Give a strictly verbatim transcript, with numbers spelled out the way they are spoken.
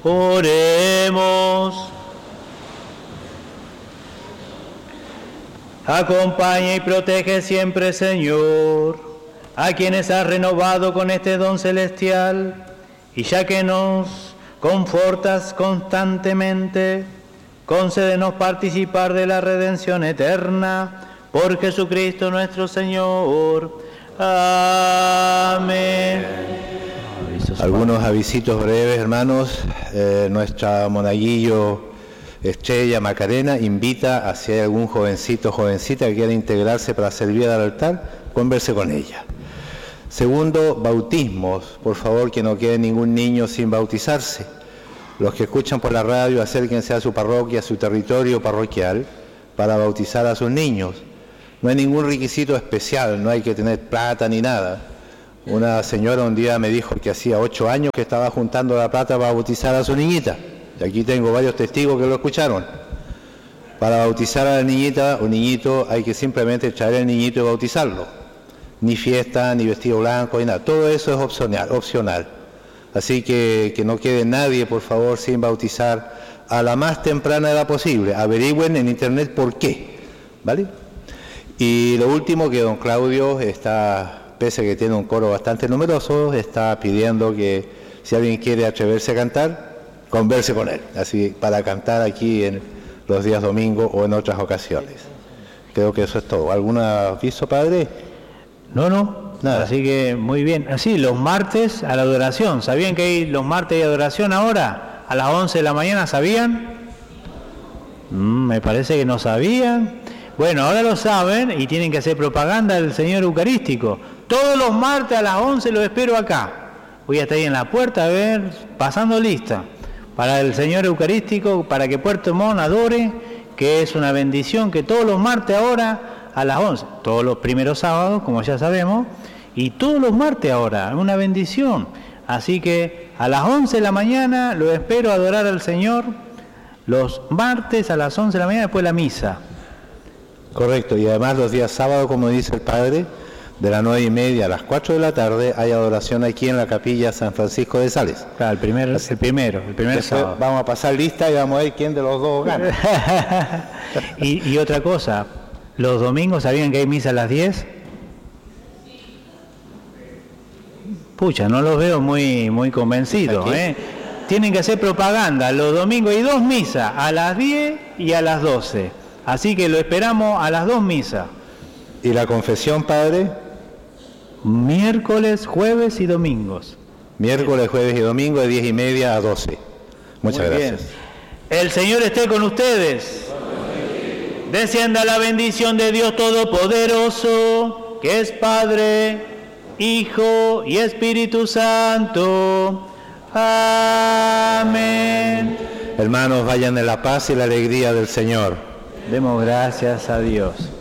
Oremos. Acompaña y protege siempre, Señor, a quienes has renovado con este don celestial, y ya que nos confortas constantemente, concédenos participar de la redención eterna, por Jesucristo nuestro Señor. Amén. Algunos avisitos breves, hermanos. Eh, nuestra monaguillo Estrella Macarena invita a si hay algún jovencito o jovencita que quiera integrarse para servir al altar, converse con ella. Segundo, bautismos. Por favor, que no quede ningún niño sin bautizarse. Los que escuchan por la radio, acérquense a su parroquia, a su territorio parroquial, para bautizar a sus niños. No hay ningún requisito especial, no hay que tener plata ni nada. Una señora un día me dijo que hacía ocho años que estaba juntando la plata para bautizar a su niñita. Y aquí tengo varios testigos que lo escucharon. Para bautizar a la niñita o niñito hay que simplemente traer al niñito y bautizarlo. Ni fiesta, ni vestido blanco, ni nada. Todo eso es opcional. opcional. Así que que no quede nadie, por favor, sin bautizar a la más temprana edad posible. Averigüen en internet por qué. ¿Vale? Y lo último, que don Claudio está, pese a que tiene un coro bastante numeroso, está pidiendo que si alguien quiere atreverse a cantar, converse con él, así para cantar aquí en los días domingos o en otras ocasiones. Creo que eso es todo. ¿Algún aviso, padre? No, no, nada. Así que muy bien. Así, los martes a la adoración. ¿Sabían que hay los martes de adoración ahora? A las once de la mañana, ¿sabían? Mm, me parece que no sabían. Bueno, ahora lo saben y tienen que hacer propaganda del Señor Eucarístico. Todos los martes a las once los espero acá. Voy a estar ahí en la puerta, a ver, pasando lista. Para el Señor Eucarístico, para que Puerto Montt adore, que es una bendición, que todos los martes ahora a las once, todos los primeros sábados, como ya sabemos, y todos los martes ahora, una bendición. Así que a las once de la mañana lo espero adorar al Señor, los martes a las once de la mañana después de la misa. Correcto, y además los días sábados, como dice el padre, de las nueve y media a las cuatro de la tarde hay adoración aquí en la capilla San Francisco de Sales. Claro, el, primer, el primero, el primer Después sábado. Vamos a pasar lista y vamos a ver quién de los dos gana. y, y otra cosa, los domingos, ¿sabían que hay misa a las diez? Pucha, no los veo muy, muy convencidos, ¿eh? Tienen que hacer propaganda. Los domingos hay dos misas, a las diez y a las doce. Así que lo esperamos a las dos misas. ¿Y la confesión, padre? Miércoles, jueves y domingos. Miércoles, jueves y domingo de diez y media a doce. Muchas Muy gracias. Bien. El Señor esté con ustedes. Descienda la bendición de Dios Todopoderoso, que es Padre, Hijo y Espíritu Santo. Amén. Hermanos, vayan en la paz y la alegría del Señor. Demos gracias a Dios.